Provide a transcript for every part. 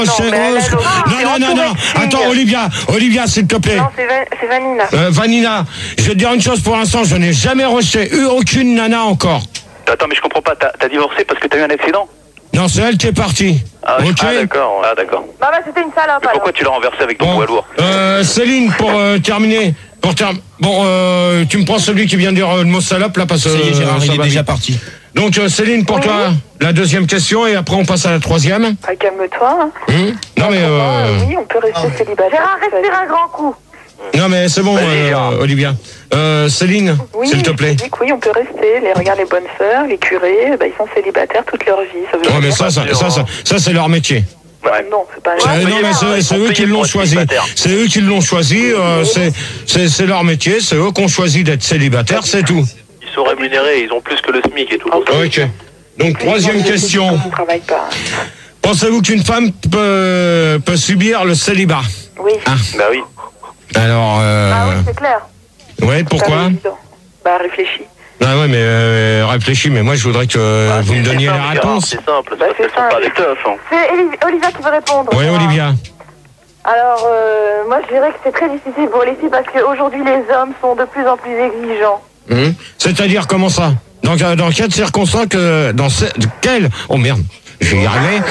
Non. Attends, Olivia, s'il te plaît. Non, c'est Vanina. Vanina, je vais te dire une chose pour l'instant, je n'ai jamais eu aucune nana encore. Attends, mais je comprends pas, t'as divorcé parce que t'as eu un accident? Non, c'est elle qui est partie. D'accord. Bah, c'était une salope. Pourquoi tu l'as renversé avec ton poids lourd? Céline, pour terminer. Bon, tu me prends celui qui vient de dire le mot salope là parce que. Ça y est, Gérard, il est déjà parti. Donc Céline, pour toi, la deuxième question et après on passe à la troisième. Ah, calme-toi. Non mais. Oui, on peut rester célibataire. Gérard, respire un grand coup. Non mais c'est bon, Olivia. Céline, s'il te plaît. Je dis que oui, on peut rester. Regarde les bonnes sœurs, les curés, ils sont célibataires toute leur vie. Ouais, mais ça c'est leur métier. Ouais. Non, c'est pas non, mais c'est eux qui l'ont choisi. C'est eux qui l'ont choisi. C'est leur métier. C'est eux qui ont choisi d'être célibataires, c'est tout. Ils sont rémunérés, ils ont plus que le SMIC et tout. Ok. Donc troisième question. On travaille pas. Pensez-vous qu'une femme peut subir le célibat? Oui. Bah oui. Alors. Oui, c'est clair. Ouais, pourquoi? Réfléchis. Ah ouais, mais réfléchis, mais moi je voudrais que vous me donniez la réponse. C'est simple, c'est pas des teufs. C'est Olivia qui veut répondre. Oui, Olivia. Alors, moi je dirais que c'est très difficile pour les filles parce qu'aujourd'hui les hommes sont de plus en plus exigeants. C'est-à-dire comment ça? Dans quelles circonstances oh merde, je vais y arriver.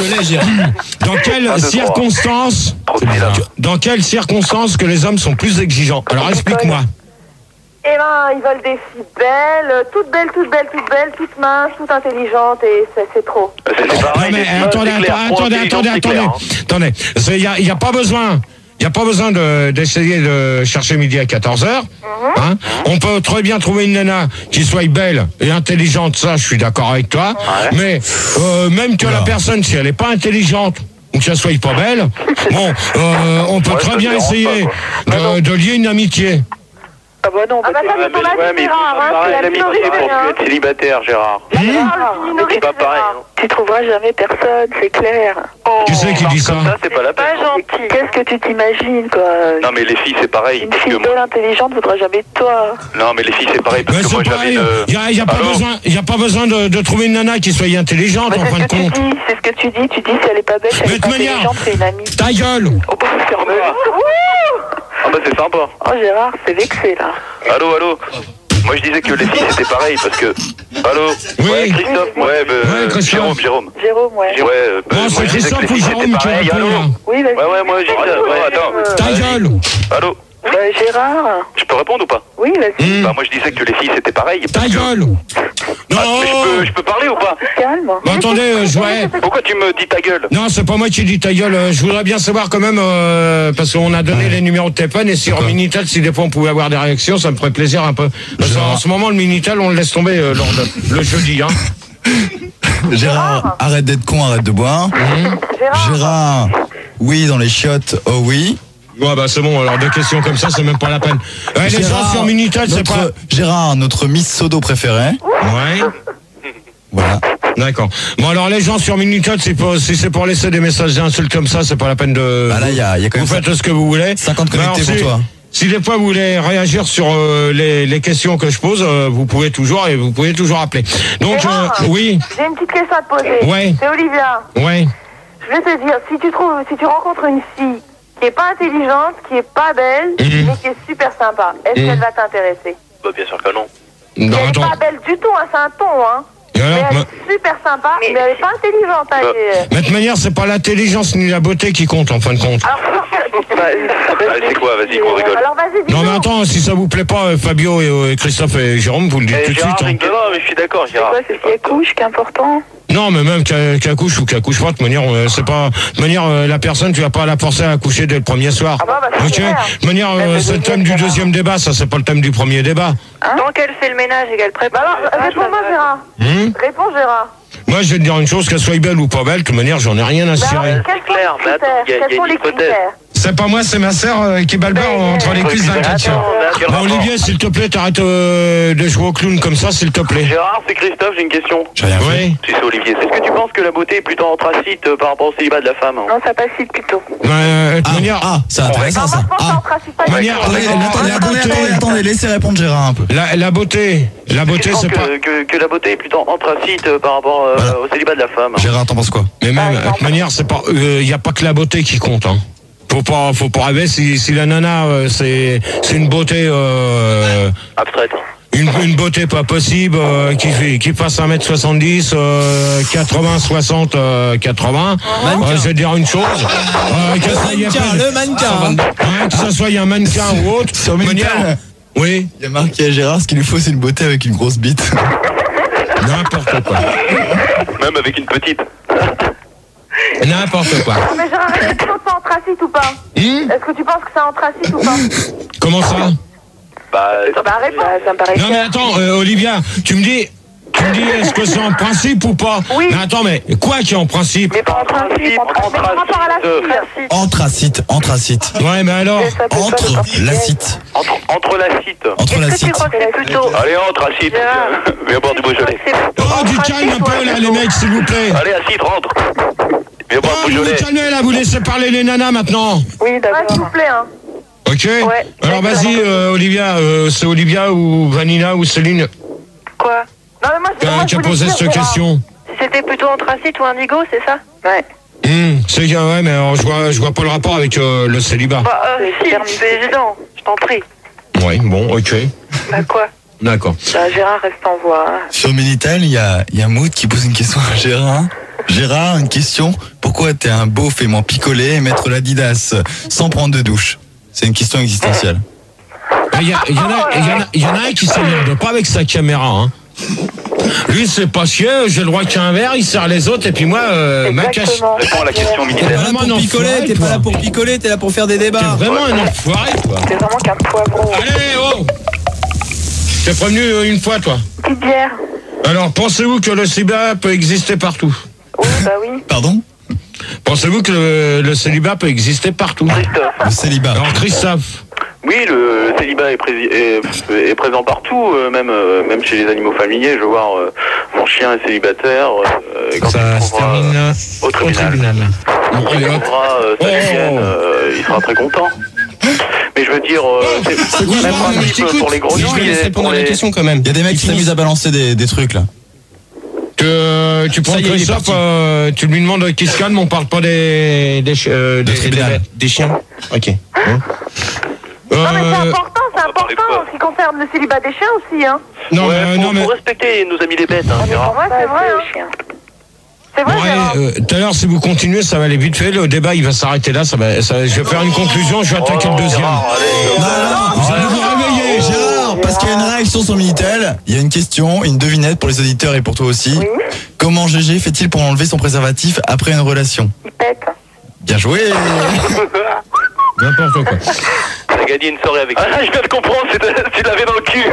Dans quelles circonstances que les hommes sont plus exigeants? Alors explique-moi. Eh ben, ils veulent des filles belles, toutes minces, toutes intelligentes, et c'est trop. Non mais attendez. Il n'y a pas besoin. Il n'y a pas besoin d'essayer de chercher midi à 14h. Hein. On peut très bien trouver une nana qui soit belle et intelligente, ça je suis d'accord avec toi. Ouais. Mais même que la personne, si elle n'est pas intelligente ou qu'elle soit pas belle, bon, on peut très bien essayer de lier une amitié. Ah bah non, ça c'est ton avis, Gérard, c'est la minorité pour être célibataire, Gérard. C'est pas pareil. Tu trouveras jamais personne, c'est clair. Qui c'est qui dit ça? C'est pas la peine. Pas gentil. Qu'est-ce que tu t'imagines, quoi? Non mais les filles c'est pareil. Une fille belle, intelligente, ne voudra jamais de toi. Non mais les filles c'est pareil parce que moi j'avais il y a pas besoin de trouver une nana qui soit intelligente en fin de compte. C'est ce que tu dis, si elle est pas belle, elle est pas intelligente, c'est une amie. Ta gueule. Oh bah ferme. Ah bah c'est sympa. Oh Gérard, c'est vexé là. Allô. Moi je disais que les filles c'était pareil parce que. Allô. Oui. Ouais, Christophe. Jérôme. Non, c'est Christophe ou Jérôme qui répond là. Oui, vas-y. Ouais, moi j'ai dit ça. Ouais, attends. Ta gueule. Allô. Gérard. Je peux répondre ou pas? Oui, vas-y. Bah moi je disais que les filles c'était pareil. Ta gueule. Non. Je peux parler ou pas? Calme. Attendez, Pourquoi tu me dis ta gueule? Non, c'est pas moi qui dis ta gueule. Je voudrais bien savoir quand même, parce qu'on a donné les numéros de téléphone et sur Minitel, si des fois on pouvait avoir des réactions, ça me ferait plaisir un peu. Parce qu'en ce moment, le Minitel, on le laisse tomber le jeudi. Hein. Gérard, arrête d'être con, arrête de boire. Gérard, oui dans les chiottes, oh oui. Ouais bah c'est bon, alors des questions comme ça, c'est même pas la peine. Les gens sur Minitel, c'est pas... Gérard, notre Miss Sodo préférée. Ouais. Voilà. D'accord. Bon alors les gens sur Minitel, si c'est pour laisser des messages d'insultes comme ça, c'est pas la peine de... Bah là, il y a quand même... Vous faites ce que vous voulez. 50 connectés pour toi. Si des fois vous voulez réagir sur les questions que je pose, vous pouvez toujours appeler. Donc oui. J'ai une petite question à te poser. Ouais. C'est Olivia. Ouais. Je vais te dire, si tu rencontres une fille qui est pas intelligente, qui est pas belle, mais qui est super sympa, est-ce qu'elle va t'intéresser? Bah bien sûr que non. Non, elle est pas belle du tout, c'est un ton, hein. Mais elle est super sympa, mais elle est pas intelligente. De toute manière, c'est pas l'intelligence ni la beauté qui compte en fin de compte. Alors, c'est quoi? Vas-y, qu'on rigole. Alors vas-y, dis-nous. Non mais attends, si ça vous plaît pas, Fabio et Christophe et Jérôme, vous le dites tout de suite. Non, mais je suis d'accord, Gérard. C'est quoi, c'est si elle couche qui est important? Non, mais même qu'elle couche ou qu'elle couche pas, de toute manière, c'est pas. De toute manière, la personne, tu vas pas la forcer à coucher dès le premier soir. Ah bah, ok. De toute manière, c'est le thème du deuxième débat, ça, c'est pas le thème du premier débat. Donc elle fait le ménage et qu'elle prépare. Alors, réponds-moi, Gérard. Réponds, Gérard. Moi, je vais te dire une chose, qu'elle soit belle ou pas belle, de toute manière, j'en ai rien à cirer. Quels sont les critères? Il y a une hypothèse. C'est pas moi, c'est ma sœur qui balbère entre les cuisses d'un chrétien. Bon, Olivier, s'il te plaît, t'arrêtes de jouer au clown comme ça, s'il te plaît. Gérard, c'est Christophe, j'ai une question. Oui. Si c'est Olivier, est-ce que tu penses que la beauté est plutôt anthracite par rapport au célibat de la femme? Non, ça passe plutôt. De toute manière... c'est intéressant ça. Attendez, laissez répondre Gérard un peu. La beauté, c'est pas... que la beauté est plutôt anthracite par rapport au célibat de la femme. Gérard, t'en penses quoi? Mais même, de toute manière, c'est pas... y a pas que la beauté qui compte, hein. Faut pas rêver si la nana, c'est une beauté... abstraite. Une beauté pas possible, qui fasse 1m70, 80, 60, 80. Je vais dire une chose. Le mannequin. Que ça soit un mannequin ou autre. Sur Minitel, oui. il y a marqué à Gérard, ce qu'il lui faut, c'est une beauté avec une grosse bite. N'importe quoi. Même avec une petite. N'importe quoi. Mais Gérard, est-ce que tu penses que c'est anthracite ou pas? Est-ce que tu penses que c'est anthracite ou pas? Comment ça? réponds. Ça me paraît Non mais attends, Olivia, tu me dis, est-ce que c'est en principe ou pas? Oui. Mais attends, mais quoi qui est en principe? Mais pas en principe, par rapport à la fille. Anthracite. Ouais, mais alors? Anthracite. Est-ce que tu crois que c'est plutôt... Allez, anthracite. Viens boire du Beaujolais. Oh, du calme un peu là, les mecs, s'il vous plaît. Allez, acide, rentre. Viens boire Oh, du vous Beaujolais. calmez là, vous laissez parler les nanas maintenant. Oui, d'accord. S'il vous plaît, hein. Ok. Ouais. Alors vas-y, Olivia, c'est Olivia ou Vanina ou Céline Quoi? Non, mais moi, qui a posé cette question. C'était plutôt anthracite ou indigo, c'est ça? Ouais. C'est ouais, mais alors, je vois pas le rapport avec le célibat. Si, c'est évident, je t'en prie. Ouais, bon, ok. Bah quoi? D'accord. Gérard reste en voie. Hein. Sur Minitel, il y a Mood qui pose une question à Gérard. Gérard, une question. Pourquoi t'es un beauf aimant picoler et mettre l'Adidas sans prendre de douche? C'est une question existentielle. Il y en a un qui s'énerve pas avec sa caméra, hein. Lui, c'est pas chier, j'ai le droit qu'à un verre, il sert les autres, et puis moi, ma cache. Réponds à la question, T'es Minitel. pas là pour picoler, t'es pas là pour picoler, t'es là pour faire des débats. T'es vraiment un enfoiré, toi. C'est vraiment qu'un poivron. Allez, oh! T'es prévenu une fois, toi. Petite bière. Alors, pensez-vous que le célibat peut exister partout? Oui, bah oui. Pardon? Pensez-vous que le célibat peut exister partout? Christophe. Le célibat. Alors, Christophe. Oui, le célibat est présent partout, même chez les animaux familiers. Je veux voir mon chien est célibataire. Quand Ça il se trouvera, termine au tribunal. Bon, Quand allez, il hop. trouvera sa chienne, il sera très content. Mais je veux dire, c'est quoi, le même je principe t'écoute. pour les gros Je te laisse répondre à la question quand même. Il y a des mecs qui s'amusent à balancer des trucs là. Tu prends Ça y est, il est Christophe, parti. tu lui demandes qui se calme, on parle pas des tribunal. Des chiens. Ok. Non, mais c'est important en ce qui concerne le célibat des chiens aussi, hein. Non, mais faut respecter nos amis les bêtes, hein, C'est Gérard. vrai, c'est vrai, hein. C'est vrai, Gérard. tout à l'heure, si vous continuez, ça va aller vite fait. Le débat, il va s'arrêter là. Je vais faire une conclusion. Je vais attaquer le deuxième. Vous allez vous réveiller. Gérard, parce qu'il y a une réaction sur Minitel, il y a une question, une devinette pour les auditeurs et pour toi aussi. Oui. Comment GG fait-il pour enlever son préservatif après une relation? Il pète. Bien joué. N'importe quoi. T'as gagné une soirée avec. Ah, je viens de comprendre, tu l'avais dans le cul.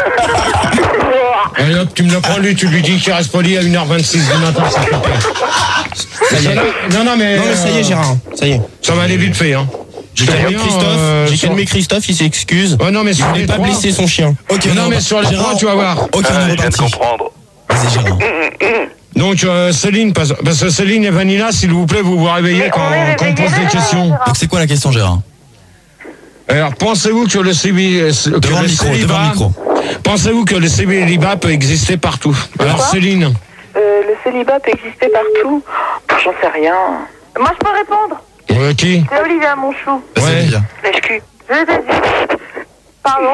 Allez hop, tu me le prends lui, tu lui dis qu'il reste poli à 1h26 du matin, ça fait peur. Ça y est. Non, mais ça y est, Gérard. Ça y est. ça va aller vite fait, hein. J'ai calmé Christophe, il s'excuse. Ouais, non, mais Il sur voulait les pas trois. blesser son chien. Ok, Non, mais sur les trois, tu vas voir. Ok, on est Je viens de reparti. comprendre. Vas-y Gérard. Donc, Céline, parce que Céline et Vanilla, s'il vous plaît, vous vous réveillez Mais quand on est on pose réveillés, des questions. Gérard. Donc c'est quoi la question Gérard? Alors, pensez-vous que le Devant le micro. Pensez-vous que le célibat peut exister partout? Alors, Quoi Céline. Le célibat peut exister partout. J'en sais rien. Moi, je peux répondre. Qui? C'est Olivia Monchou. Vas-y, Ouais. Olivia. Lèche-cul. Je l'ai dit. Pardon.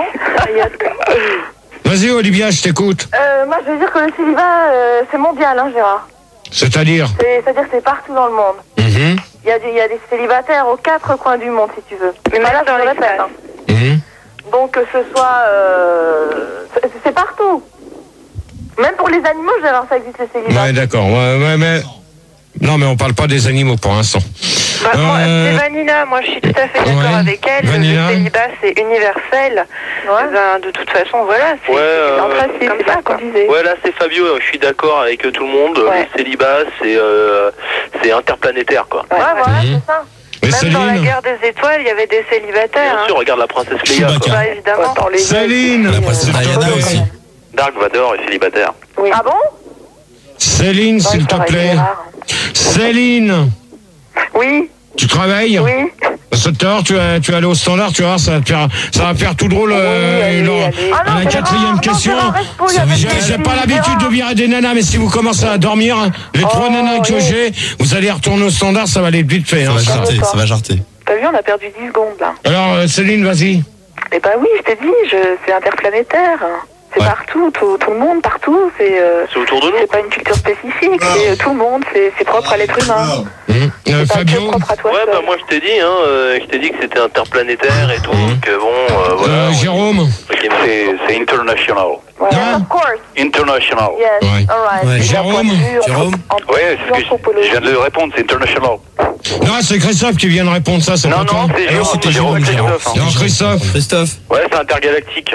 Vas-y, Olivia, je t'écoute. Moi, je veux dire que le célibat, c'est mondial, hein, Gérard. C'est-à-dire? C'est-à-dire que c'est partout dans le monde. Mhm. Il y a des célibataires aux 4 coins du monde, si tu veux. Mais là, je le répète. Hein. Mhm. Donc, que ce soit... c'est partout. Même pour les animaux, Gérard, ça existe, le célibat. Ouais, d'accord. Ouais, mais... Non, mais on parle pas des animaux pour l'instant. Moi, c'est Vanina, moi je suis tout à fait d'accord avec elle. Vanilla. Le célibat c'est universel. Ben, de toute façon, voilà, c'est en principe, comme ça qu'on disait. Ouais, là c'est Fabio, je suis d'accord avec tout le monde. Ouais. Le célibat, c'est interplanétaire, quoi. Ouais, voilà, c'est ça. Mais Même dans la Céline. guerre des étoiles, il y avait des célibataires. Bien Hein. sûr, regarde la princesse Leia. Chewbacca. quoi. Bah, évidemment. Dans les Céline. La princesse Diana aussi. Dark Vador est célibataire. Oui. Ah bon? Céline, s'il te plaît. Céline, Oui, tu travailles? oui. Cette heure, tu vas aller au standard, tu vas voir, ça va faire tout drôle. allez, Laurent. allez. À la quatrième question, j'ai pas l'habitude de virer des nanas, mais si vous commencez à dormir, les 3 nanas que j'ai, vous allez retourner au standard, ça va aller vite fait. Ça Hein, va ça. jarter, ça va jarter. T'as vu, on a perdu 10 secondes là. Alors, Céline, vas-y. Eh ben oui, je t'ai dit, c'est interplanétaire. C'est Ouais. partout, tout le monde, partout. C'est autour de nous. C'est pas une culture spécifique, c'est tout le monde, c'est propre à l'être humain. C'est pas que Fabio. propre à toi. Ouais, seul. bah moi je t'ai dit, que c'était interplanétaire et tout, que bon, voilà. Jérôme. Ok, c'est international. Voilà. Non. Of course. International. Yes. Ouais. All right. Ouais. D'un Jérôme. point de vue Jérôme. Ouais, c'est ce que je viens de le répondre, c'est international. Non, c'est Christophe qui vient de répondre ça, c'est Non, pas toi. non, c'est Alors, Jérôme, c'était Jérôme, Jérôme. Christophe. hein. Non, Christophe. Christophe. Ouais, c'est intergalactique.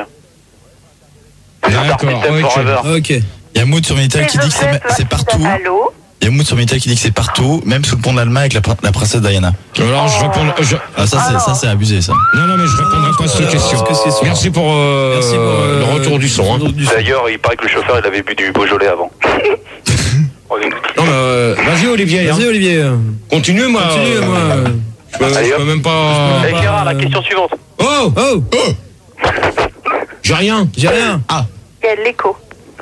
C'est D'accord, Star System ok. Forever. Ok. Il y a Mood sur Minitel qui dit que c'est partout. Allô? Il y a Mood sur Minitel qui dit que c'est partout, même sous le pont de l'Allemagne avec la princesse Diana. Alors, je réponds. Ah, ça c'est abusé, ça. Non, mais je répondrai pas à cette question. parce que c'est sûr. Merci pour, Merci pour le retour du son. Hein. D'ailleurs, il paraît que le chauffeur, il avait bu du Beaujolais avant. Non, mais vas-y, Olivier. Hein. Vas-y, Olivier. Continue, moi. Continue, moi. Allez, Je peux même pas. Eh, Gérard, la question suivante. Oh, Oh, j'ai rien. j'ai rien. Il y a de l'écho.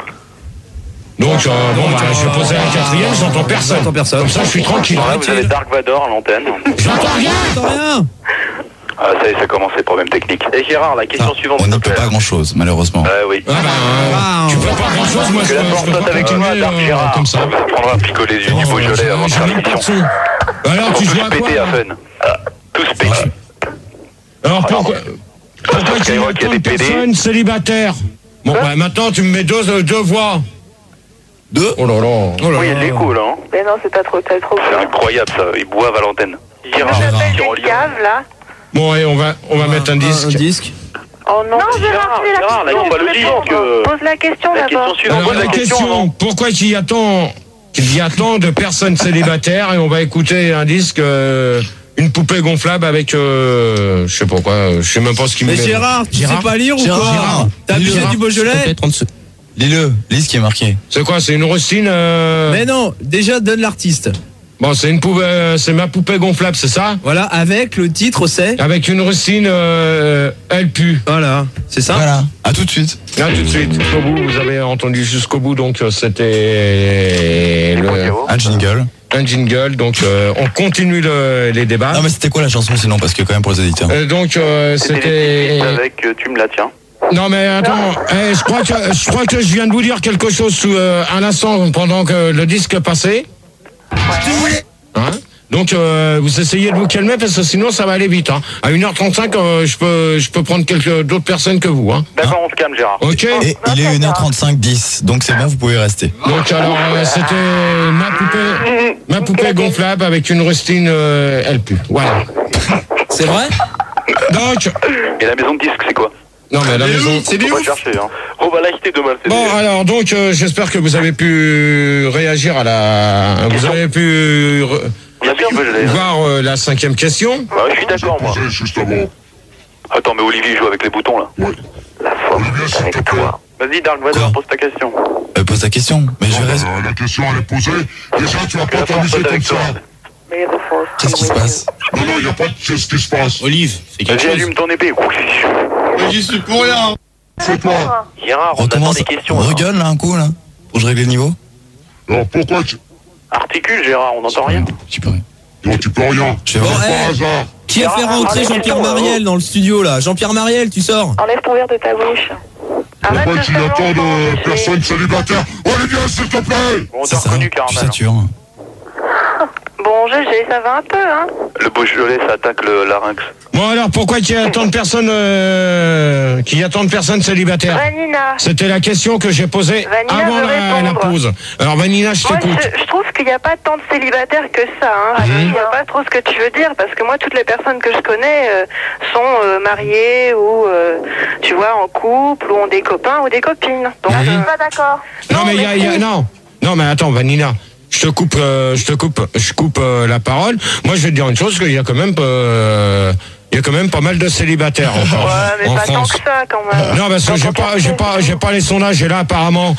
Donc, bon, bah, je vais poser la quatrième, j'entends personne. J'entends personne. Comme ça, je suis tranquille. Là, vous avez Dark Vador à l'antenne. J'entends rien. J'entends rien. Ah, ça y est, ça commence les problèmes techniques. Et Gérard, la question suivante. On s'il n'y te peut plaît. pas grand chose, malheureusement. Oui. Ah, bah, tu peux pas grand chose, moi, Que la porte je peux saute pas avec continuer toi, Dark Gérard. comme ça. Ça prendra un picoler du Beaujolais avant de J'ai faire même pas de l'émission. son. Alors, tu Tous joues à quoi péter à fun. Tous péter. Alors, pourquoi tu Skyrock, il y a mets des tant de PD. personnes célibataires? Bon, bah, maintenant, tu me mets deux voix. Deux. Oh là là. Oh là Oui, il y a de là. l'écho là. Hein. Mais non, c'est pas trop, t'as trop. C'est incroyable ça. Ils boivent à l'antenne. Je m'appelle des caves là. Bon, et on va mettre un disque. Un disque. Oh non, Gérard, fais la Gérard, là, question. ils ont pas le disque. Pose la question La question d'abord. suivante. Alors, Pose la question, pourquoi il y a tant de personnes célibataires, et on va écouter un disque, une poupée gonflable avec, je sais pas quoi, je sais même pas ce qu'il me Mais met. Gérard, tu sais pas lire ou Gérard, quoi? Gérard. T'as abusé Gérard. du Beaujolais? 30 secondes. Lis-le, lis ce qui est marqué. C'est quoi, c'est une rustine Mais non, déjà donne l'artiste. Bon, c'est une poupée, c'est ma poupée gonflable, c'est ça? Voilà, avec le titre c'est. Avec une rustine, elle pue. Voilà, c'est ça. Voilà, à tout de suite. Là, tout de suite, jusqu'au bout, vous avez entendu jusqu'au bout, donc c'était Un jingle. un jingle, donc on continue les débats. Non mais c'était quoi la chanson sinon, parce que quand même pour les auditeurs. Donc C'était c'était... avec Tu me la tiens. Non mais attends, je crois que je viens de vous dire quelque chose à l'instant pendant que le disque passait. Hein? Donc vous essayez de vous calmer parce que sinon ça va aller vite. Hein. À 1h35, je peux prendre d'autres personnes que vous. Hein. D'accord, on se calme Gérard. Ok. Et il est 1h35-10, donc c'est bon, vous pouvez rester. Donc alors c'était ma poupée gonflable avec une rustine elle pue. Voilà. C'est vrai? Donc Et la maison de disque, c'est quoi? non mais à la maison. C'est des chercher, hein. On va l'acheter demain, c'est Bon alors donc j'espère que vous avez pu réagir à la. Vous avez pu Bien sûr, je l'ai. voir la 5e question. Bah, je suis d'accord, moi. Attends, mais Olivier joue avec les boutons, là. La force est avec toi. Vas-y, Dark Vador, Quoi pose ta question. Pose ta question, mais je vais rester. La question elle est posée. Déjà, tu vas Que pas la force t'amuser est comme avec ça. toi. Mais the force. Qu'est-ce qui se passe? Non, il n'y a pas de qu'est-ce qui se passe. Olive, fais quelque Vas-y, chose. allume ton épée. J'y suis pour rien. Fais-toi. Gérard, on attend Recommence. des questions. On là. regueule là un coup là, pour que je règle le niveau. Alors pourquoi tu. Articule, Gérard, on n'entend rien. Tu peux rien. Non, tu peux rien. Je vais Bon, voir. Par hasard. Qui a fait rentrer Jean-Pierre Mariel dans le studio là? Jean-Pierre Mariel, tu sors. Enlève ton verre de ta bouche. Arrête Pourquoi de tu y a tant de faire personnes célibataires? Olivier, s'il te plaît. On C'est t'a ça, reconnu, tu Caramel. satures. Bon, GG, ça va un peu, hein. Le Beaujolais, ça attaque le larynx. Bon alors pourquoi qu'il y a tant de personnes célibataires? Vanina. C'était la question que j'ai posée Vanina avant veut la répondre. pause. Alors Vanina, je Moi, t'écoute. je trouve qu'il n'y a pas tant de célibataires que ça. Hein. Je vois pas trop ce que tu veux dire, parce que moi, toutes les personnes que je connais sont mariées ou, tu vois, en couple, ou ont des copains ou des copines. Donc, je suis pas d'accord. Non mais il y a non mais attends Vanina. je coupe la parole. Moi, je vais te dire une chose, qu'il y a quand même pas mal de célibataires encore. Ouais, mais en pas tant France. que ça, quand même. Non, parce que j'ai pas les sondages. J'ai là apparemment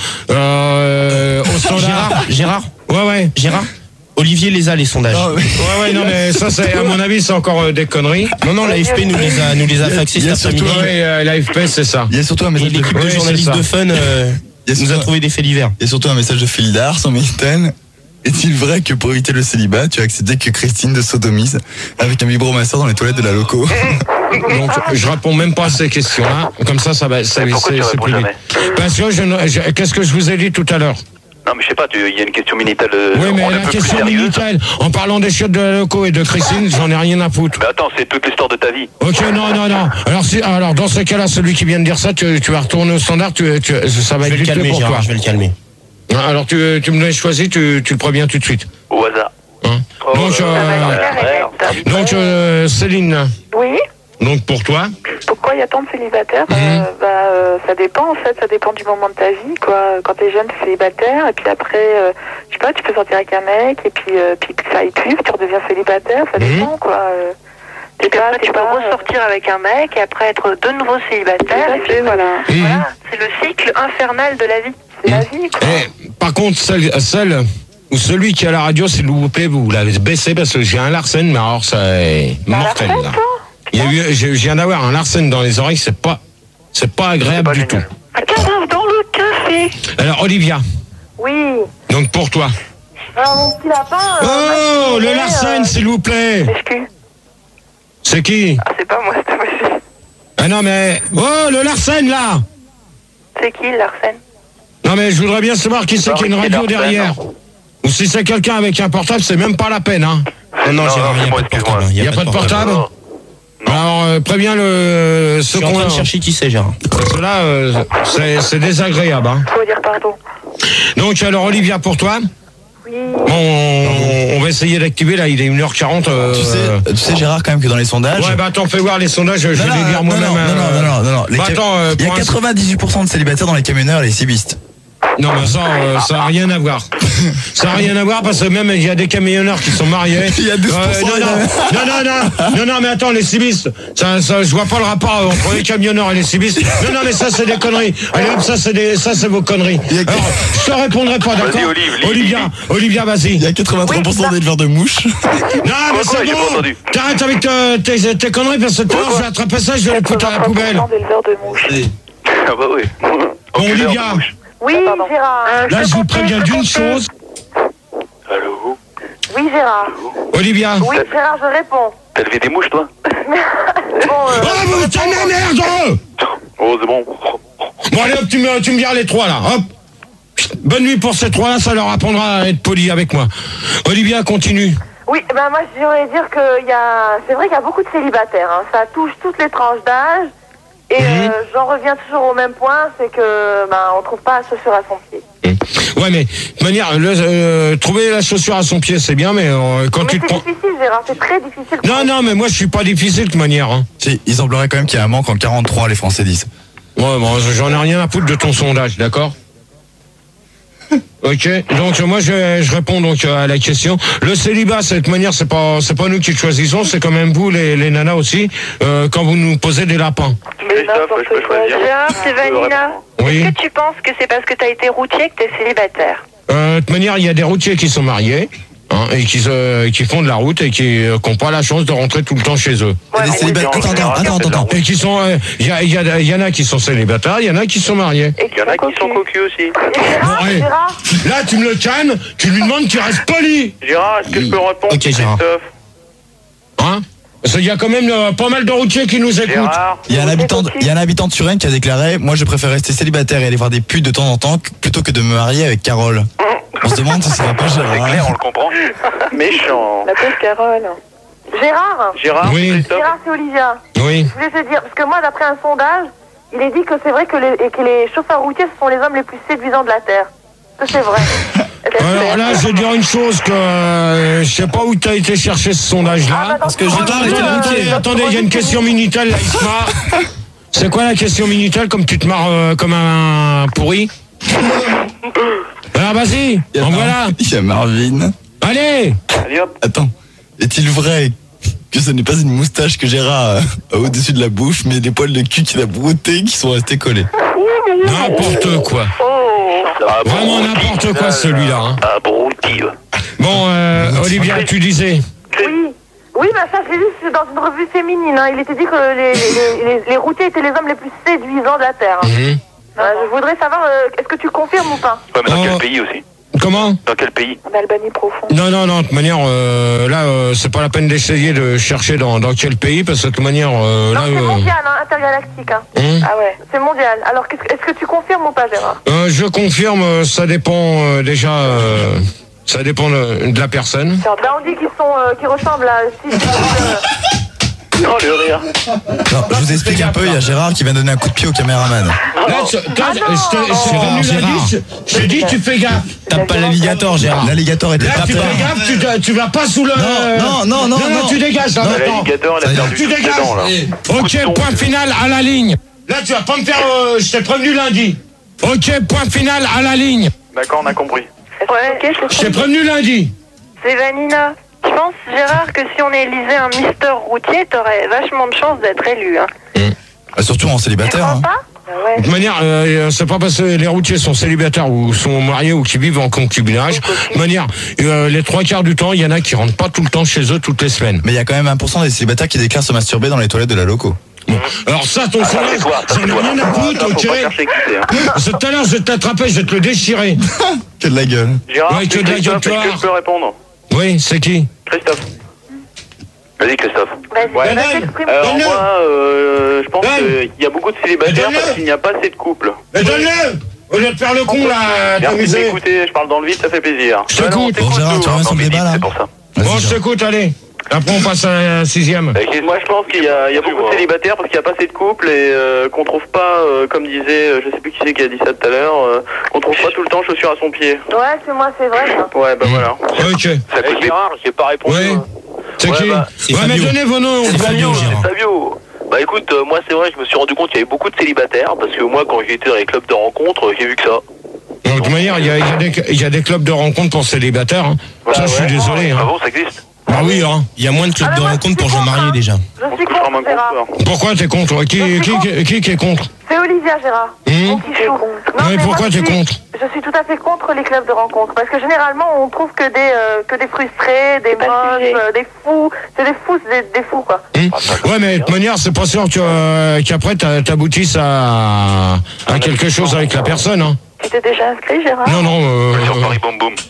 au standard. Gérard. Ouais. Gérard. Olivier les a les sondages. Ouais, non, mais ça, c'est à mon avis, c'est encore des conneries. Non, l'AFP nous les a faxés cet après-midi. Ouais, l'AFP, c'est ça. Il y a surtout un Et message l'équipe de journalistes de Fun nous a trouvé des faits divers. Il y a surtout un message de Phildar sur Milton. Est-il vrai que pour éviter le célibat, tu as accepté que Christine te sodomise avec un vibromasseur dans les toilettes de la loco? Donc, je réponds même pas à ces questions-là. Comme ça va, c'est plus vite. Parce que qu'est-ce que je vous ai dit tout à l'heure? Non, mais je sais pas, il y a une question Minitel. Oui, mais la question Minitel, en parlant des chiottes de la loco et de Christine, j'en ai rien à foutre. Mais attends, c'est toute l'histoire de ta vie. Ok, non. Alors, dans ce cas-là, celui qui vient de dire ça, tu vas retourner au standard, ça va être vite pour toi. Je vais le calmer. Alors, tu me l'as choisi, tu le préviens tout de suite. Au hasard. Hein? Donc, Céline. Oui. Donc, pour toi? Pourquoi il y a tant de célibataires? Ça dépend en fait, ça dépend du moment de ta vie, quoi. Quand t'es jeune, t'es célibataire, et puis après, je sais pas, tu peux sortir avec un mec, et puis ça aille plus, tu redeviens célibataire, ça dépend, quoi. Tu peux ressortir avec un mec, et après être de nouveau célibataire, et puis voilà. Voilà, c'est le cycle infernal de la vie. C'est la vie, quoi. Par contre, celle ou celui qui a la radio, s'il vous plaît, vous l'avez baissé parce que j'ai un Larsen, mais alors c'est mortel. Là. Je viens d'avoir un Larsen dans les oreilles, c'est pas agréable du tout. Un cadavre dans le café. Alors Olivia. Oui. Donc pour toi. Alors mon petit lapin. Oh, le Larsen, s'il vous plaît. C'est qui? Ah, c'est pas moi, c'est monsieur. Ah non mais oh, le Larsen là. C'est qui Larsen? Non mais je voudrais bien savoir qui c'est qui a une radio derrière. Ou si c'est quelqu'un avec un portable, c'est même pas la peine, hein. Non, Gérard, il n'y a pas de portable. Il n'y a pas de portable? Alors, préviens Je suis en train de chercher qui c'est, Gérard. Parce que là, c'est désagréable, hein. Faut dire pardon. Donc, alors, Olivia, pour toi? Oui. Bon, on va essayer d'activer, là, il est 1h40. Tu sais, Gérard, quand même, que dans les sondages. Ouais, bah attends, fais voir les sondages, je vais les dire moi-même. Non. Il y a 98% de célibataires dans les camionneurs et les civistes. Non, mais ça n'a rien à voir. Ça n'a rien à voir parce que même il y a des camionneurs qui sont mariés. Il y a 12%. Non, mais attends, les civistes, je vois pas le rapport entre les camionneurs et les civistes. Non, mais ça, c'est des conneries. Allez, hop, ça, c'est vos conneries. Alors, je te répondrai pas, d'accord? Olivia, vas-y. Il y a 83% d'éleveurs de mouches. Non, mais c'est bon. T'arrêtes avec tes conneries parce que tout à l'heure, je vais attraper ça, je vais le foutre à la poubelle. D'éleveurs de mouches. Ah bah oui. Bon, Olivia. Oui, Gérard. Là, je vous préviens d'une chose. Allô? Oui, Gérard. Olivia. Oui, Gérard, je réponds. T'as levé des mouches, toi? Oh, putain de merde! Oh, c'est bon. Bon, allez, hop, tu me vires les trois, là. Hop. Bonne nuit pour ces trois-là, ça leur apprendra à être poli avec moi. Olivia, continue. Oui, moi, je voudrais dire que c'est vrai qu'il y a beaucoup de célibataires. Hein. Ça touche toutes les tranches d'âge. Et j'en reviens toujours au même point, c'est que on trouve pas la chaussure à son pied. Ouais, mais de manière, trouver la chaussure à son pied, c'est bien, mais quand tu te prends... C'est difficile, Gérard, c'est très difficile. Non, mais moi je suis pas difficile de manière. Hein. Si, il semblerait quand même qu'il y a un manque en 43, les Français disent. Ouais, bon, j'en ai rien à foutre de ton sondage, d'accord? Ok, donc moi je réponds donc à la question. Le célibat, de cette manière, c'est pas nous qui le choisissons, c'est quand même vous, les nanas aussi, quand vous nous posez des lapins. Christophe, je peux choisir. Gérard, c'est Vanina. Oui. Est-ce que tu penses que c'est parce que t'as été routier que t'es célibataire? De toute manière, il y a des routiers qui sont mariés. Hein, et qui font de la route et qui n'ont pas la chance de rentrer tout le temps chez eux. Ouais, des célibataires. Attends. Et qui sont, il y en a qui sont célibataires, il y en a qui sont mariés. Il y en a qui sont cocus aussi. Gérard, Là, tu me le calmes, tu lui demandes qu'il reste poli. Gérard, est-ce que je peux répondre? Ok, Gérard. Christophe? Hein? Parce qu'il y a quand même pas mal de routiers qui nous écoutent. Gérard? Il y a un habitant de Suresnes qui a déclaré: moi, je préfère rester célibataire et aller voir des putes de temps en temps plutôt que de me marier avec Carole. On se demande si ça va pas, Gérard. C'est clair, on le comprend. Méchant. la pauvre Carole. Gérard? Oui. Christophe? Gérard, c'est Olivia. Oui. Je voulais te dire, parce que moi, d'après un sondage, il est dit que c'est vrai que les chauffeurs routiers, ce sont les hommes les plus séduisants de la Terre. Est-ce que c'est vrai? Alors là, je vais dire une chose que je sais pas où tu as été chercher ce sondage-là. Parce que Attendez, il y a une question Minitel, là, il se marre. C'est quoi la question Minitel, comme tu te marres comme un pourri? Bah vas-y, voilà. Il y a Marvin. Allez. Allez hop. Attends, est-il vrai que ce n'est pas une moustache que Gérard a au-dessus de la bouche, mais des poils de cul qu'il a broutés qui sont restés collés? N'importe quoi. Vraiment n'importe quoi celui-là. Hein. Abruti. Bon, Olivia, tu disais. Oui, bah ça c'est juste dans une revue féminine. Hein. Il était dit que les routiers étaient les hommes les plus séduisants de la Terre. Hein. Je voudrais savoir, est-ce que tu confirmes ou pas? Ouais, mais dans quel pays aussi? Comment? Dans quel pays? En Albanie profonde. Non, de toute manière, là, c'est pas la peine d'essayer de chercher dans quel pays, parce que de toute manière, non, là... c'est mondial, hein, intergalactique. Hein. Ah ouais. C'est mondial. Alors, est-ce que tu confirmes ou pas, Gérard? Je confirme, ça dépend déjà... ça dépend de la personne. Là, on dit qu'ils ressemblent à... Oh, le rire. Non, je vous explique un peu, il y a Gérard qui vient donner un coup de pied au caméraman. Là, je dit, tu fais gaffe. Tape pas l'alligator, Gérard. L'alligator était Là, pas tu fais gaffe, tu vas pas sous le... Non, tu dégages, là, maintenant. L'alligator, il a perdu Tu toutes ses dégages. dents, là. Ok, point final à la ligne. Là, tu vas pas me faire... je t'ai prévenu lundi. Ok, point final à la ligne. D'accord, on a compris. Ouais, Je t'ai prévenu lundi. c'est Vanina. Je pense, Gérard, que si on élisait un Mister Routier, t'aurais vachement de chance d'être élu. Hein. Surtout en Tu célibataire. crois Hein. pas? Ouais. De toute manière, c'est pas parce que les routiers sont célibataires ou sont mariés ou qui vivent en concubinage. De toute manière, les 3/4 du temps, il y en a qui rentrent pas tout le temps chez eux toutes les semaines. Mais il y a quand même 1% des célibataires qui déclarent se masturber dans les toilettes de la loco. Bon. Alors ça, ton salaire, j'en ai rien à foutre, ok? Faut pas chercher qui c'est, hein. Parce que tout à l'heure, je vais t'attraper, je vais te le déchirer. Que de la gueule. Gérard, Ouais, que c'est de la Christophe, gueule, est-ce que je peux répondre? Oui, c'est qui? Christophe. Vas-y, Christophe. Vas-y, Ouais. t'exprimes. Alors Donne-le. moi, je pense Donne. qu'il y a beaucoup de célibataires Donne-le. parce qu'il n'y a pas assez de couples. Mais donne-le! Au lieu de faire le con, là, Merci de t'amuser. m'écouter, je parle dans le vide, ça fait plaisir. Je t'écoute. Bon, Gérard, tu reviens sur le débat, là? C'est pour ça. Bon, je t'écoute, allez. Après, on passe à la 6e. Moi, je pense qu'il y a beaucoup de célibataires parce qu'il n'y a pas assez de couples et qu'on trouve pas, comme disait, je sais plus qui c'est qui a dit ça tout à l'heure, qu'on trouve pas tout le temps chaussures à son pied. Ouais, c'est moi, c'est vrai. Ça. Ouais, bah voilà. Ok. Ça coûte Gérard, j'ai pas répondu. Oui. C'est Ouais, qui? bah, c'est Ouais, mais Fabio. donnez vos noms. C'est Fabio, Gérard. Fabio. Bah écoute, moi c'est vrai, je me suis rendu compte qu'il y avait beaucoup de célibataires parce que moi, quand j'étais dans les clubs de rencontres, j'ai vu que ça. De toute manière, il y a des clubs de rencontres pour célibataires. Hein. Ça, je suis désolé. Ah Hein. bon, ça existe? Ah oui, hein. Il y a moins de clubs Ah, de moi, rencontres pour je suis gens mariés contre, déjà. Je suis Je suis comme un contre, Gérard. contreur. Pourquoi t'es contre? Ouais, qui est contre? C'est Olivia, Gérard. Mon petit chou. Non, Ouais, mais pourquoi moi, t'es contre? Je suis tout à fait contre les clubs de rencontres. Parce que généralement, on trouve que des frustrés, des moches, des fous. C'est des fous, des fous, quoi. Ouais, mais de toute manière, c'est pas sûr qu'après t'aboutisses à quelque chose avec la personne. Hein. Tu t'es déjà inscrit, Gérard? Non. Sur Paris Boom Boom.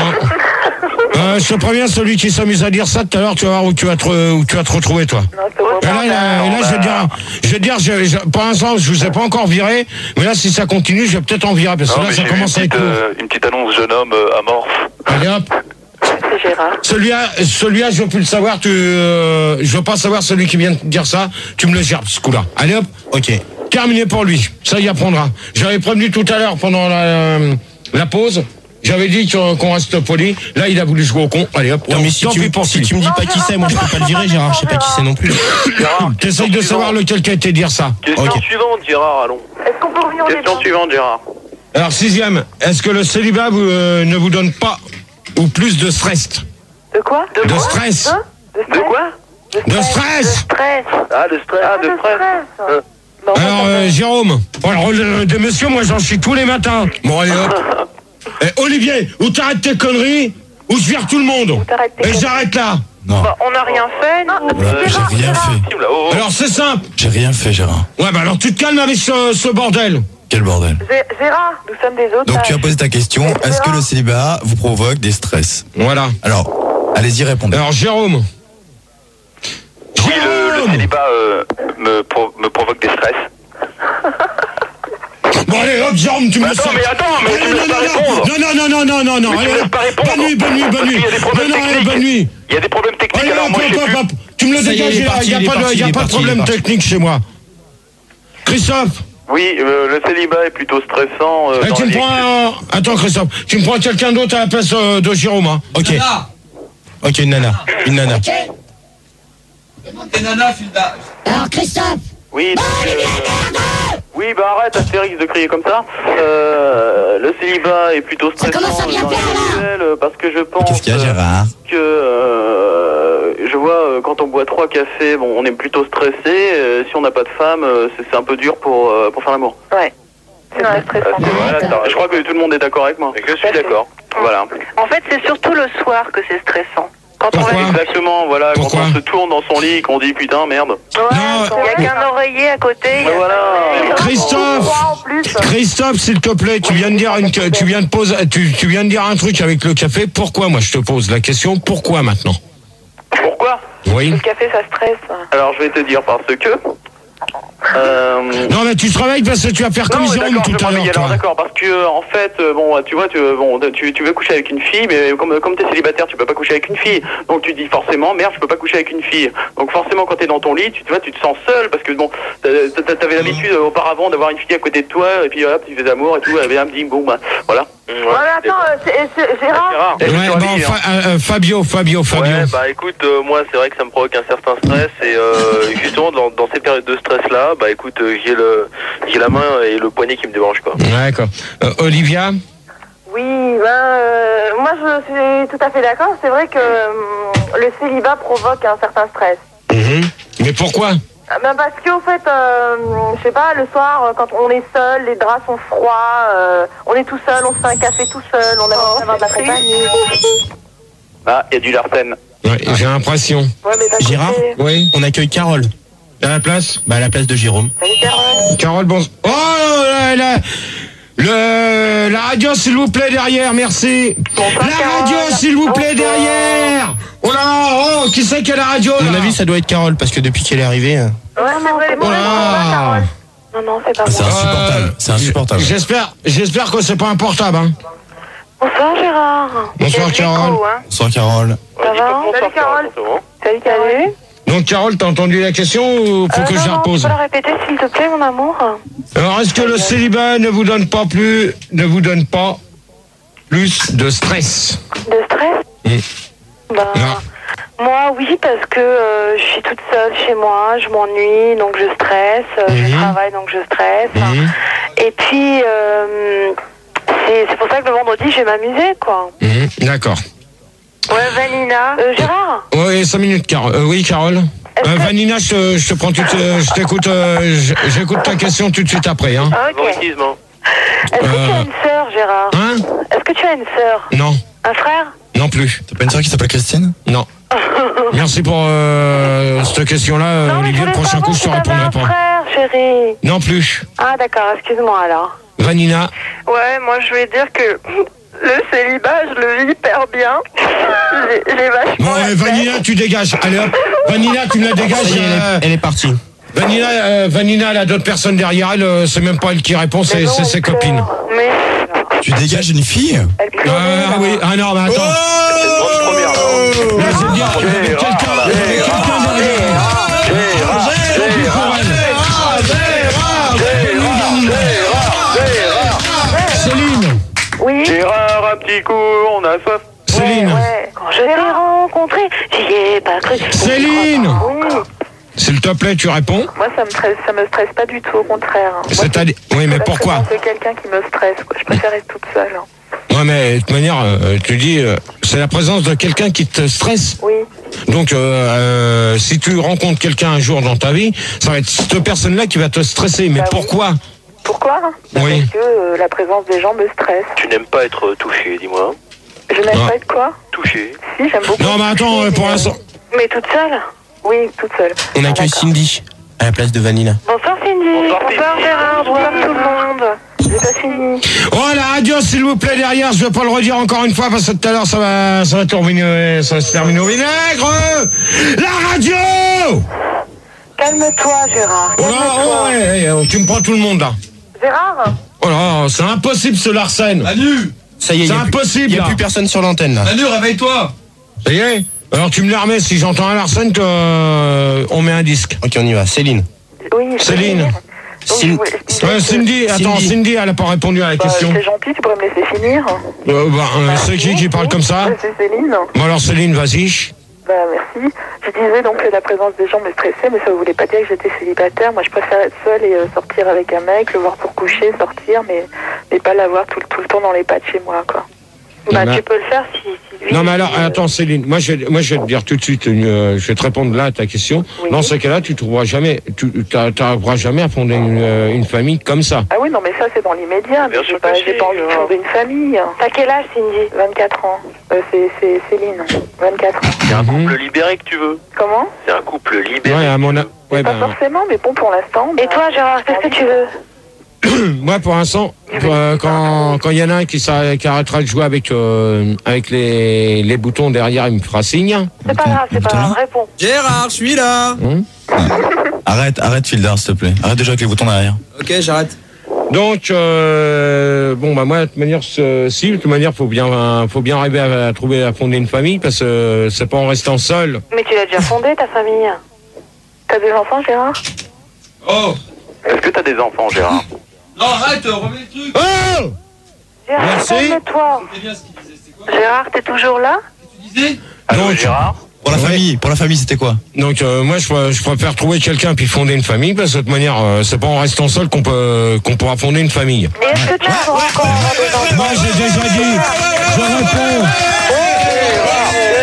Non. Je te préviens, celui qui s'amuse à dire ça tout à l'heure, tu vas voir où tu vas te retrouver, toi. Non, c'est Et là, je vais te dire, pour l'instant, je vous ai pas encore viré, mais là, si ça continue, je vais peut-être en virer, parce que là, ça commence à être lourd. Une petite annonce jeune homme amorphe. Allez hop. C'est Gérard. Celui-là, je veux plus le savoir, je veux pas savoir celui qui vient de dire ça, tu me le gerbes, ce coup-là. Allez hop. Ok. Terminé pour lui, ça y apprendra. J'avais prévenu tout à l'heure pendant la pause, j'avais dit qu'on reste poli. Là, il a voulu jouer au con. Allez hop, Ouais, mais si tant tu pis pour me lui. dis pas qui c'est, moi je peux pas le virer, Gérard. Je sais pas qui c'est non plus. Gérard, T'essayes de savoir lequel qui a été dire ça. Question Ok. suivante, Gérard, allons. Est-ce qu'on peut revenir au Question débat? suivante, Gérard. Alors, 6e, est-ce que le célibat ne vous donne pas ou plus de stress? De quoi? De stress. De quoi? De stress. Stress. Ah, de stress. Ah, de stress. Non, Alors, Jérôme, pour le rôle de monsieur, moi j'en chie tous les matins. Bon, allez hop. Olivier, ou t'arrêtes tes conneries, ou je vire tout le monde. t'arrêtes tes Et conneries. j'arrête là. Non, Bah, on n'a rien fait, nous. j'ai rien fait. Alors, c'est simple. J'ai rien fait, Gérard. Ouais, bah alors tu te calmes avec ce bordel. Quel bordel. Gérard, Nous sommes des autres. Donc tu as posé ta question, est-ce que le célibat vous provoque des stress? Voilà. Alors, allez-y, répondez. Alors, Jérôme. Oui, le célibat me provoque des stress. Bon, allez, hop, Jérôme, tu me le Attends, sors. mais tu me laisses pas répondre. Non. Mais tu me Allez, laisses pas répondre. bonne nuit. Parce qu'il y a des problèmes techniques. Bonne nuit. Il y a des problèmes techniques, Allez, alors moi je sais plus. hop. Tu me le Ça y est, dégages, il est parti, il n'y a pas de problème technique chez moi. Christophe, Oui, le célibat est plutôt stressant. Dans tu la me vie prends Attends, Christophe, tu me prends quelqu'un d'autre à la place de Jérôme, hein. Ok. Ok, une nana. Une nana. Des nanas, fil d'âge. Alors Christophe, Oui, donc, Oui, bah arrête, Astérix, de crier comme ça. Le célibat est plutôt stressant parce que je pense Qu'est-ce qu'il y a, Gérard? que je vois quand on boit 3 cafés, bon, on est plutôt stressé. Si on n'a pas de femme, c'est un peu dur pour faire l'amour. Ouais. C'est très stressant. Voilà, je crois que tout le monde est d'accord avec moi. Je suis d'accord. Voilà. En fait, c'est surtout le soir que c'est stressant. Quand on Pourquoi? Exactement, voilà. Pourquoi? Quand on se tourne dans son lit et qu'on dit putain, merde. il n'y a qu'un oreiller à côté. Voilà. Christophe, s'il te plaît, tu viens de dire tu viens de dire un truc avec le café. Pourquoi? Moi, je te pose la question. Pourquoi maintenant? Pourquoi? Oui. Le café, ça stresse. Alors, je vais te dire parce que... Non, mais tu te réveilles parce que tu vas faire comme Jérôme tout à l'heure. Alors d'accord, parce que en fait, bon, tu vois, tu veux coucher avec une fille, mais comme t'es célibataire, tu peux pas coucher avec une fille. Donc tu dis forcément, merde, je peux pas coucher avec une fille. Donc forcément, quand t'es dans ton lit, tu te sens seul parce que bon, t'avais l'habitude auparavant d'avoir une fille à côté de toi et puis hop, tu fais amour et tout, elle vient me dire bon, bah voilà. Voilà, attends, c'est Gérard. Ouais, bon, Fabio. Ouais, bah écoute, moi c'est vrai que ça me provoque un certain stress et justement dans ces périodes de stress là, bah écoute, j'ai la main et le poignet qui me dérange quoi. D'accord. Olivia? Oui, moi je suis tout à fait d'accord. C'est vrai que le célibat provoque un certain stress. Mais pourquoi? Parce qu'au fait, je sais pas, le soir, quand on est seul, les draps sont froids, on est tout seul, on se fait un café tout seul, on a envie d'avoir de la compagnie. Ah, il y a du Larsen. Ouais, j'ai l'impression. Ouais, mais Gérard? Oui. On accueille Carole. À la place? Bah, à la place de Jérôme. Salut Carole. Carole, bon. Oh la radio, s'il vous plaît, derrière, merci. La radio, s'il vous plaît, derrière. Oh là, qui c'est qui a la radio là? À mon avis, ça doit être Carole, parce que depuis qu'elle est arrivée... Ouais, c'est vrai, Oh là. Carole. Non, c'est pas C'est moi. insupportable. C'est insupportable. J'espère que c'est pas un portable, hein. Bonsoir, Gérard. Bonsoir, Carole. Bonsoir, Carole. Ça va? Salut Carole. Salut, Carole. Donc, Carole, t'as entendu la question ou faut que je la repose? Tu peux la répéter, s'il te plaît, mon amour? Alors, est-ce que le célibat ne vous donne pas plus de stress? De stress? Bah, moi, oui, parce que je suis toute seule chez moi, je m'ennuie, donc je stresse, je travaille, donc je stresse. Et puis, c'est pour ça que le vendredi, je vais m'amuser, quoi. D'accord. Ouais, Vanina. Gérard? Oui, 5 minutes, Carole. Oui, Carole. Vanina, je te prends je t'écoute, j'écoute ta question tout de suite après, hein. Ok. Est-ce que tu as une sœur, Gérard? Hein? Est-ce que tu as une sœur? Non. Un frère? Non plus. T'as pas une soeur qui s'appelle Christine? Non. Merci pour cette question-là, Olivier. Le prochain coup, je te répondrai pas. Un frère, chérie. Non plus. Ah, d'accord, excuse-moi alors. Vanina. Ouais, moi je vais dire que le célibat, je le vis hyper bien. J'ai vachement. Bon, Vanina, tu dégages. Allez hop. Vanina, tu me la dégages. Elle est partie. Vanina, elle a d'autres personnes derrière elle. C'est même pas elle qui répond, c'est ses copines. Mais. Tu dégages une fille? Ah oui. Ah non, mais attends. Là, c'est bien. Il y avait quelqu'un derrière. Céline. Oui. Gérard, un petit coup, on a soif. Céline. Ouais. Quand je l'ai rencontré, j'y ai pas cru. Céline. Oui. S'il te plaît, tu réponds. Moi, ça me stresse pas du tout, au contraire. C'est-à-dire, oui, mais pourquoi? C'est quelqu'un qui me stresse, quoi. Je préfère être toute seule. Ouais, mais de toute manière, tu dis, c'est la présence de quelqu'un qui te stresse. Oui. Donc, si tu rencontres quelqu'un un jour dans ta vie, ça va être cette personne-là qui va te stresser. Mais pourquoi? Pourquoi? Oui. Parce que la présence des gens me stresse. Tu n'aimes pas être touché, dis-moi. Je n'aime pas être quoi? Touché. Si, j'aime beaucoup. Non, mais attends, pour l'instant. Mais toute seule? Oui, toute seule. On accueille Cindy, à la place de Vanilla. Bonsoir Cindy. Bonsoir Gérard. Bonsoir tout le monde. J'ai pas fini. Oh, la radio, s'il vous plaît, derrière. Je vais pas le redire encore une fois parce que tout à l'heure, ça va se terminer au vinaigre. La radio! Calme-toi, Gérard. Oh là, oh, ouais, tu me prends tout le monde, là. Gérard? Oh là, c'est impossible, ce Larsen. Manu! Ça y est, C'est impossible, il n'y a là. plus personne sur l'antenne, là. Manu, réveille-toi! Ça y est? Alors, tu me la remets. Si j'entends un Larsen, on met un disque. Ok, on y va. Céline. Oui. Céline. Cindy, attends, Cindy, elle a pas répondu à la question. C'est gentil, tu pourrais me laisser finir. C'est qui parle comme ça? C'est Céline. Bon alors Céline, vas-y. Bah merci. Je disais donc que la présence des gens me stressait, mais ça ne voulait pas dire que j'étais célibataire. Moi je préfère être seule et sortir avec un mec, le voir pour coucher, sortir, mais pas l'avoir tout le temps dans les pattes chez moi, quoi. Bah tu peux le faire si lui, non mais alors, attends Céline, moi je vais te dire tout de suite, je vais te répondre là à ta question. Oui. Dans ce cas-là, tu n'arriveras jamais à fonder une famille comme ça. Ah oui, non mais ça c'est dans l'immédiat, mais j'ai pas envie de fonder une famille. T'as quel âge, Cindy? 24 ans. C'est Céline, 24 ans. C'est un couple libéré que tu veux. Comment? C'est un couple libéré. Ouais, à mon âge. Ouais, pas forcément, mais bon pour l'instant. Et toi Gérard, qu'est-ce que tu veux? Moi, pour l'instant, quand il y en a un qui arrêtera de jouer avec les boutons derrière, il me fera signe. C'est pas grave, réponds. Gérard, je suis là. Arrête, Fielder, s'il te plaît. Arrête de jouer avec les boutons derrière. Ok, j'arrête. Donc, moi, de toute manière, faut bien arriver à fonder une famille, parce que c'est pas en restant seul. Mais tu l'as déjà fondée, ta famille. T'as des enfants, Gérard? Oh. Est-ce que t'as des enfants, Gérard? Non, arrête, remets le truc. Oh! Gérard, merci. calme-toi. C'est bien ce qu'il disait, c'est quoi? Gérard, t'es toujours là? Tu disais? Allô, Gérard? Pour la famille, c'était quoi? Donc moi je préfère trouver quelqu'un puis fonder une famille, parce que de toute manière c'est pas en restant seul qu'on pourra fonder une famille. Et est-ce que tu as encore des enfants? Moi j'ai déjà dit, je réponds.